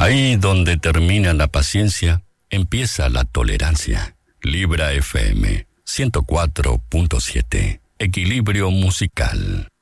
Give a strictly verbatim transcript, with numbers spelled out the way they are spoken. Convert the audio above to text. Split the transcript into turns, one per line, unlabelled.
Ahí donde termina la paciencia, empieza la tolerancia. Libra F M ciento cuatro punto siete. Equilibrio musical.